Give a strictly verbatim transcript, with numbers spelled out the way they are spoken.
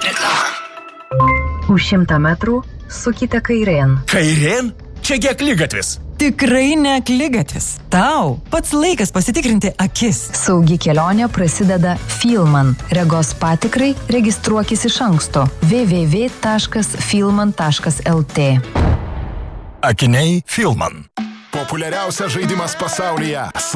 Reklama. Už šimtą metrų sukite kairėn. Kairėn? Čiagi akligatvis. Tikrai ne akligatvis. Tau pats laikas pasitikrinti akis. Saugi kelionė prasideda Filman. Regos patikrai registruokis iš anksto. w w w taškas filman taškas l t. Akiniai Filman. Populiariausias žaidimas pasaulyje.